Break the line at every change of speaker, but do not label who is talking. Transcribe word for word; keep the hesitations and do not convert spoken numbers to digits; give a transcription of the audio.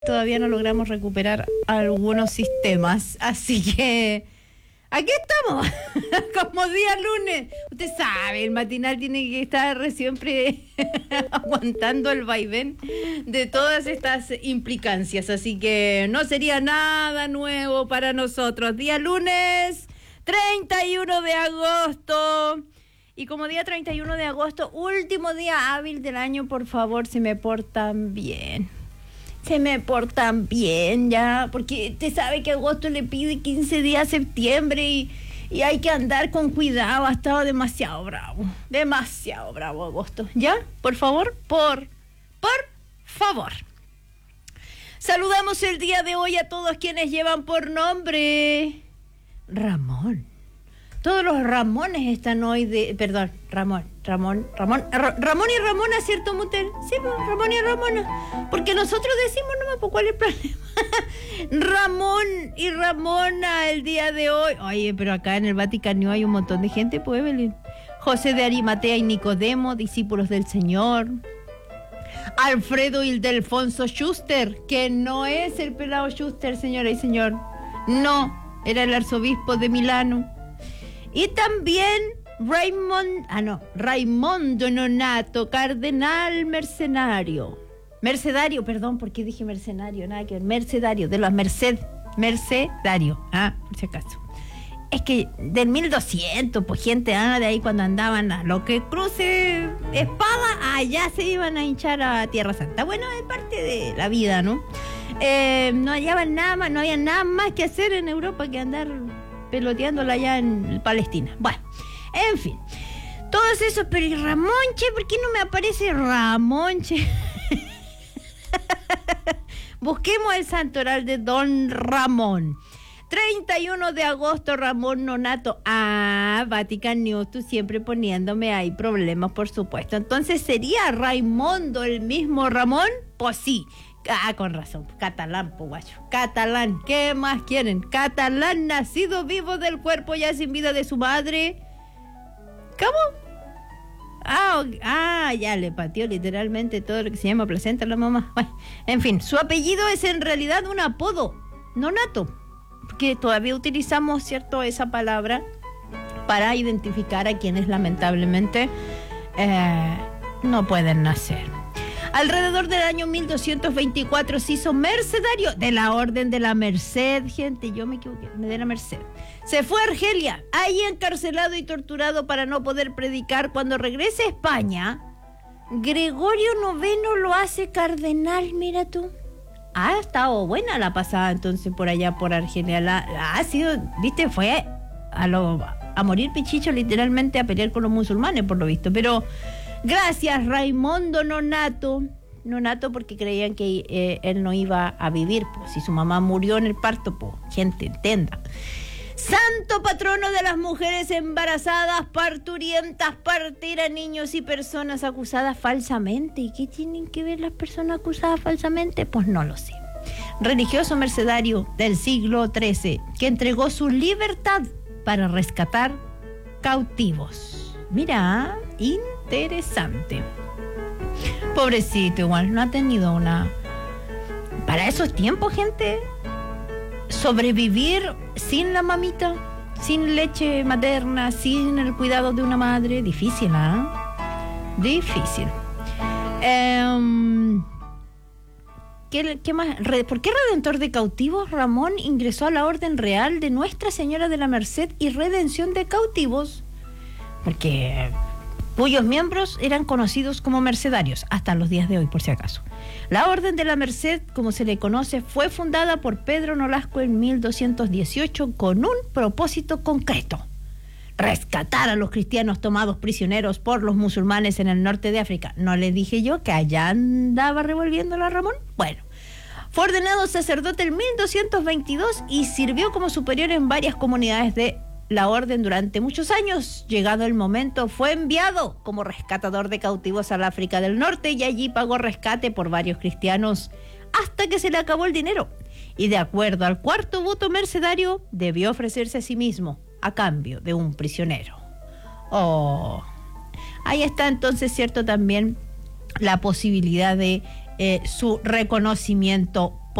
Todavía no logramos recuperar algunos sistemas, así que aquí estamos, como día lunes. Usted sabe, el matinal tiene que estar siempre aguantando el vaivén de todas estas implicancias, así que no sería nada nuevo para nosotros. Día lunes, treinta y uno de agosto. Y como día treinta y uno de agosto, último día hábil del año, por favor, se me portan bien. Se me portan bien ya, porque usted sabe que agosto le pide quince días a septiembre y, y hay que andar con cuidado. Ha estado demasiado bravo, demasiado bravo agosto. ¿Ya? Por favor, por, por favor. Saludamos el día de hoy a todos quienes llevan por nombre Ramón. Todos los Ramones están hoy de... Perdón, Ramón, Ramón, Ramón... R- Ramón y Ramona, ¿cierto, Mutel? Sí, pues, Ramón y Ramona. Porque nosotros decimos, no, pues, ¿cuál es el problema? Ramón y Ramona el día de hoy. Oye, pero acá en el Vaticano hay un montón de gente, pues, Evelyn. José de Arimatea y Nicodemo, discípulos del Señor. Alfredo Ildefonso Schuster, que no es el pelado Schuster, señora y señor. No, era el arzobispo de Milano. Y también Raymond, ah no, Raimundo Nonato, cardenal mercenario. Mercedario, perdón, ¿por qué dije mercenario? Nada que ver, mercedario, de los Merced, mercedario, ah, por si acaso. Es que del mil doscientos, pues gente, ah, de ahí cuando andaban a lo que cruce espada, allá se iban a hinchar a Tierra Santa. Bueno, es parte de la vida, ¿no? Eh, no hallaban nada más, no había nada más que hacer en Europa que andar peloteándola allá en Palestina. Bueno, en fin. Todos esos, pero ¿y Ramón, che? ¿Por qué no me aparece Ramón, che? Busquemos el santoral de Don Ramón. treinta y uno de agosto, Ramón Nonato. Ah, Vatican News, tú siempre poniéndome ahí problemas, por supuesto. Entonces, ¿sería Raimundo el mismo Ramón? Pues sí. Ah, con razón, catalán, po guacho, catalán, ¿qué más quieren? Catalán, nacido vivo del cuerpo ya sin vida de su madre. ¿Cómo? Ah, ah, ya le pateó literalmente todo lo que se llama placenta a la mamá. Bueno, en fin, su apellido es en realidad un apodo, Nonato, porque todavía utilizamos, ¿cierto?, esa palabra para identificar a quienes lamentablemente eh, no pueden nacer. Alrededor del año mil doscientos veinticuatro se hizo mercedario de la Orden de la Merced, gente, yo me equivoqué, de la Merced. Se fue a Argelia, ahí encarcelado y torturado para no poder predicar. Cuando regresa a España, Gregorio noveno lo hace cardenal, mira tú. Ha estado buena la pasada entonces por allá, por Argelia. La, la ha sido, viste, fue a, lo, a morir pichicho literalmente, a pelear con los musulmanes, por lo visto, pero... Gracias, Raimundo Nonato. Nonato porque creían que eh, él no iba a vivir, pues, si su mamá murió en el parto, pues, gente, entienda. Santo patrono de las mujeres embarazadas, parturientas, partir a niños y personas acusadas falsamente. ¿Y qué tienen que ver las personas acusadas falsamente? Pues no lo sé. Religioso mercedario del siglo trece, que entregó su libertad para rescatar cautivos. Mira, interesante. Pobrecito, igual no ha tenido una... Para esos tiempos, gente, sobrevivir sin la mamita, sin leche materna, sin el cuidado de una madre, difícil, ¿ah? ¿eh? Difícil. Eh, ¿qué, qué más? ¿Por qué Redentor de Cautivos? Ramón ingresó a la Orden Real de Nuestra Señora de la Merced y Redención de Cautivos, porque cuyos miembros eran conocidos como mercedarios hasta los días de hoy, por si acaso. La Orden de la Merced, como se le conoce, fue fundada por Pedro Nolasco en mil doscientos dieciocho con un propósito concreto: rescatar a los cristianos tomados prisioneros por los musulmanes en el norte de África. ¿No le dije yo que allá andaba revolviéndolo a Ramón? Bueno, fue ordenado sacerdote en mil doscientos veintidós y sirvió como superior en varias comunidades de la orden durante muchos años. Llegado el momento, fue enviado como rescatador de cautivos al África del Norte y allí pagó rescate por varios cristianos hasta que se le acabó el dinero. Y de acuerdo al cuarto voto mercedario, debió ofrecerse a sí mismo a cambio de un prisionero. Oh, ahí está entonces, cierto, también la posibilidad de eh, su reconocimiento